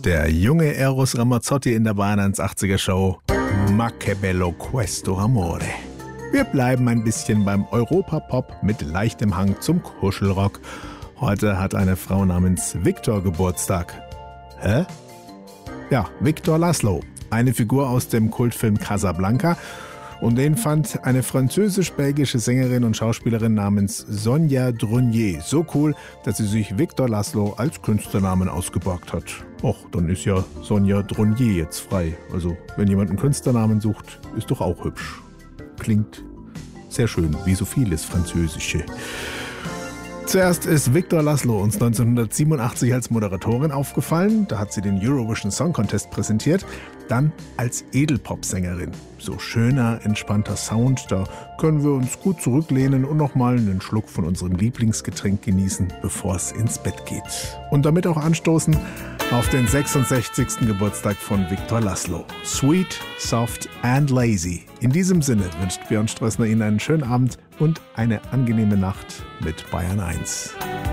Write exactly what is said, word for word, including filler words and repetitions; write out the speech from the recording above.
Der junge Eros Ramazzotti in der Bayern eins achtziger Show. Ma che bello questo amore. Wir bleiben ein bisschen beim Europapop mit leichtem Hang zum Kuschelrock. Heute hat eine Frau namens Victor Geburtstag. Hä? Ja, Victor Laszlo. Eine Figur aus dem Kultfilm Casablanca. Und den fand eine französisch-belgische Sängerin und Schauspielerin namens Sonia Dronier so cool, dass sie sich Victor Laszlo als Künstlernamen ausgeborgt hat. Och, dann ist ja Sonia Dronier jetzt frei. Also, wenn jemand einen Künstlernamen sucht, ist doch auch hübsch. Klingt sehr schön, wie so vieles Französische. Zuerst ist Victor Laszlo uns neunzehnhundertsiebenundachtzig als Moderatorin aufgefallen. Da hat sie den Eurovision Song Contest präsentiert. Dann als Edelpop-Sängerin. So schöner, entspannter Sound, da können wir uns gut zurücklehnen und nochmal einen Schluck von unserem Lieblingsgetränk genießen, bevor es ins Bett geht. Und damit auch anstoßen auf den sechsundsechzigsten Geburtstag von Victor Laszlo. Sweet, soft and lazy. In diesem Sinne wünscht Björn Strössner Ihnen einen schönen Abend und eine angenehme Nacht mit Bayern eins.